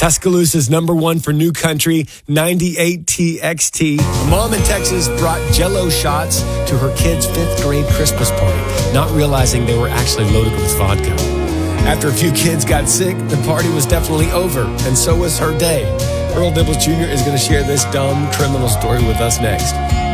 Tuscaloosa's number one for new country, 98 TXT. A mom in Texas brought Jell-O shots to her kid's 5th grade Christmas party, not realizing they were actually loaded with vodka. After a few kids got sick, the party was definitely over, and so was her day. Earl Dibbles Jr. is going to share this dumb criminal story with us next.